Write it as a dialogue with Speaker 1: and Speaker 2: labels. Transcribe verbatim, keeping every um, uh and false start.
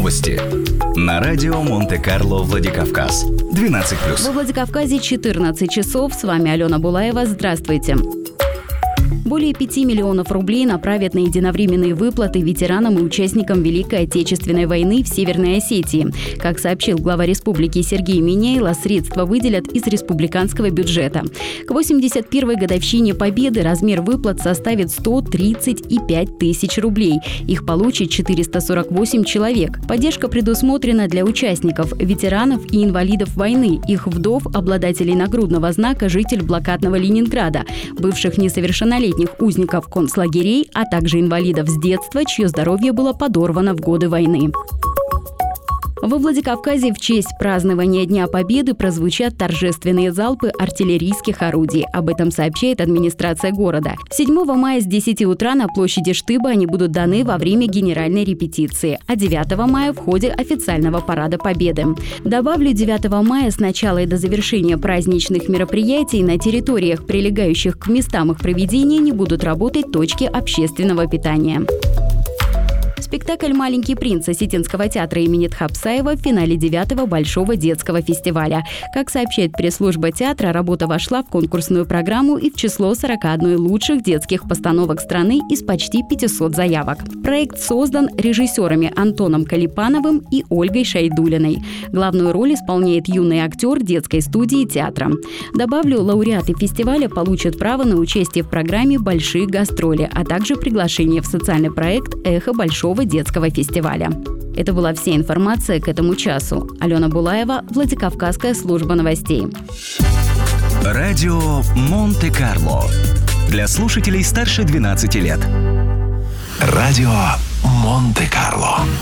Speaker 1: Новости на радио Монте-Карло Владикавказ. двенадцать плюс.
Speaker 2: Во Владикавказе четырнадцать часов. С вами Алена Булаева. Здравствуйте. Более пяти миллионов рублей направят на единовременные выплаты ветеранам и участникам Великой Отечественной войны в Северной Осетии. Как сообщил глава республики Сергей Миняйло, средства выделят из республиканского бюджета. К восемьдесят первой годовщине Победы размер выплат составит сто тридцать пять тысяч рублей. Их получит четыреста сорок восемь человек. Поддержка предусмотрена для участников, ветеранов и инвалидов войны, их вдов, обладателей нагрудного знака «Житель блокадного Ленинграда», бывших несовершеннолетних узников концлагерей, а также инвалидов с детства, чье здоровье было подорвано в годы войны. Во Владикавказе в честь празднования Дня Победы прозвучат торжественные залпы артиллерийских орудий. Об этом сообщает администрация города. седьмого мая с десяти утра на площади Штыба они будут даны во время генеральной репетиции, а девятого мая в ходе официального парада Победы. Добавлю, девятого мая с начала и до завершения праздничных мероприятий на территориях, прилегающих к местам их проведения, не будут работать точки общественного питания. Спектакль «Маленький принц» Осетинского театра имени Тхапсаева в финале девятого Большого детского фестиваля. Как сообщает пресс-служба театра, работа вошла в конкурсную программу и в число сорок одной лучших детских постановок страны из почти пятисот заявок. Проект создан режиссерами Антоном Калипановым и Ольгой Шайдулиной. Главную роль исполняет юный актер детской студии театра. Добавлю, лауреаты фестиваля получат право на участие в программе «Большие гастроли», а также приглашение в социальный проект «Эхо Большого детского фестиваля». Это была вся информация к этому часу. Алена Булаева, Владикавказская служба новостей.
Speaker 1: Радио Монте-Карло. Для слушателей старше двенадцати лет.
Speaker 3: Радио Монте-Карло.